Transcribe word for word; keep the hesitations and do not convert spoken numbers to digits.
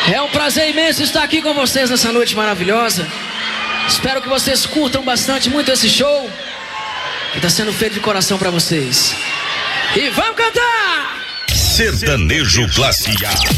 É um prazer imenso estar aqui com vocês nessa noite maravilhosa. Espero que vocês curtam bastante muito esse show que está sendo feito de coração para vocês. E vamos cantar! Sertanejo Classe A.